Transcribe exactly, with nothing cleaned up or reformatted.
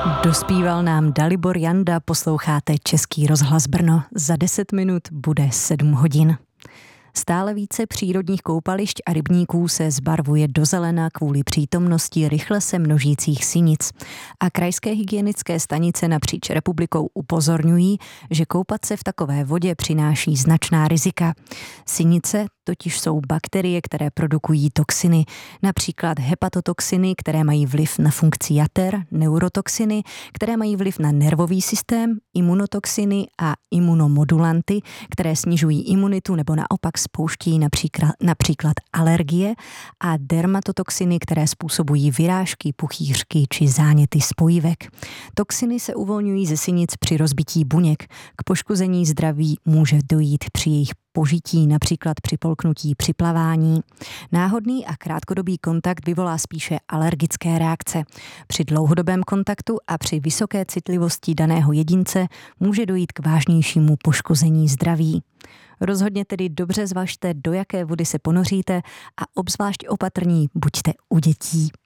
Dospíval nám Dalibor Janda, posloucháte Český rozhlas Brno. Za deset minut bude sedm hodin. Stále více přírodních koupališť a rybníků se zbarvuje do zelena kvůli přítomnosti rychle se množících sinic. A krajské hygienické stanice napříč republikou upozorňují, že koupat se v takové vodě přináší značná rizika. Sinice totiž jsou bakterie, které produkují toxiny, například hepatotoxiny, které mají vliv na funkci jater, neurotoxiny, které mají vliv na nervový systém, imunotoxiny a imunomodulanty, které snižují imunitu nebo naopak spouští například, například alergie, a dermatotoxiny, které způsobují vyrážky, puchýřky či záněty spojivek. Toxiny se uvolňují ze sinic při rozbití buněk. K poškození zdraví může dojít při jejich požití, například při polknutí při plavání. Náhodný a krátkodobý kontakt vyvolá spíše alergické reakce. Při dlouhodobém kontaktu a při vysoké citlivosti daného jedince může dojít k vážnějšímu poškození zdraví. Rozhodně tedy dobře zvažte, do jaké vody se ponoříte, a obzvlášť opatrní buďte u dětí.